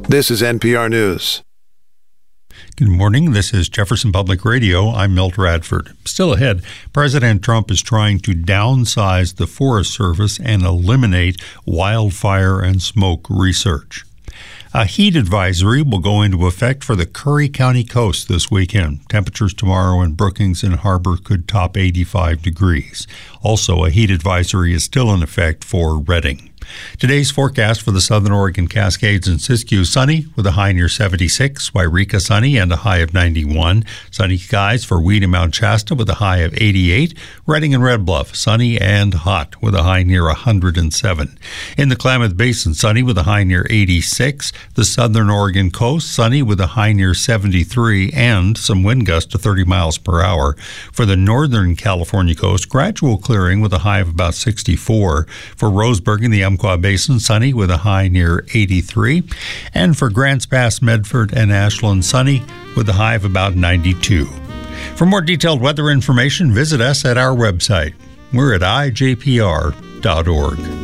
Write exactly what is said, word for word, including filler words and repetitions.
This is N P R News. Good morning. This is Jefferson Public Radio. I'm Milt Radford. Still ahead, President Trump is trying to downsize the Forest Service and eliminate wildfire and smoke research. A heat advisory will go into effect for the Curry County coast this weekend. Temperatures tomorrow in Brookings and Harbor could top eighty-five degrees. Also, a heat advisory is still in effect for Redding. Today's forecast for the southern Oregon Cascades and Siskiyou: sunny with a high near seventy-six, Wairika sunny and a high of ninety-one. Sunny skies for Weed and Mount Shasta with a high of eighty-eight. Redding and Red Bluff sunny and hot with a high near one hundred seven. In the Klamath Basin, sunny with a high near eighty-six. The southern Oregon coast sunny with a high near seventy-three and some wind gusts to thirty miles per hour. For the northern California coast, gradual clearing with a high of about sixty-four. For Roseburg and the Umpqua Basin, sunny with a high near eighty-three. And for Grants Pass, Medford, and Ashland, sunny with a high of about ninety-two. For more detailed weather information, visit us at our website. We're at I J P R dot org.